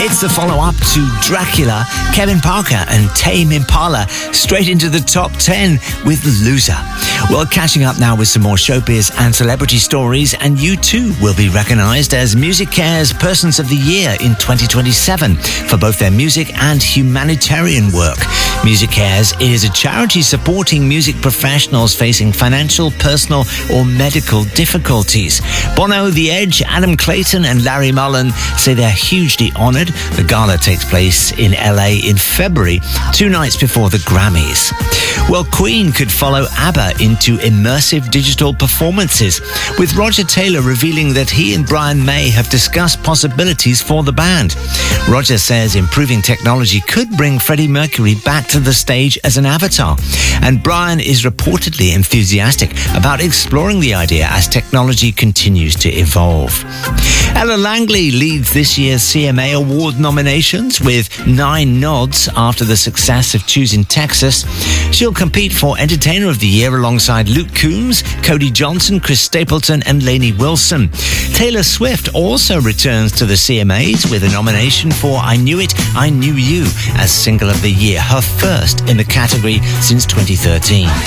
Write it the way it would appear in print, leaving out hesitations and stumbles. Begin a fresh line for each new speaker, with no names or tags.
It's the follow-up to Dracula, Kevin Parker and Tame Impala straight into the top 10 with Loser. Well, catching up now with some more showbiz and celebrity stories, and you too will be recognised as Music Care's Persons of the Year in 2027 for both their music and humanitarian work. Music Cares is a charity supporting music professionals facing financial, personal or medical difficulties. Bono, The Edge, Adam Clayton and Larry Mullen say they're hugely honoured. The gala takes place in LA in February, 2 nights before the Grammys. Well, Queen could follow ABBA into immersive digital performances, with Roger Taylor revealing that he and Brian May have discussed possibilities for the band. Roger says improving technology could bring Freddie Mercury back to the stage as an avatar, and Brian is reportedly enthusiastic about exploring the idea as technology continues to evolve. Ella Langley leads this year's CMA Award nominations with 9 nods after the success of Choosing Texas. She'll compete for Entertainer of the Year alongside Luke Combs, Cody Johnson, Chris Stapleton and Lainey Wilson. Taylor Swift also returns to the CMAs with a nomination for I Knew It, I Knew You as Single of the Year, her first in the category since 2013.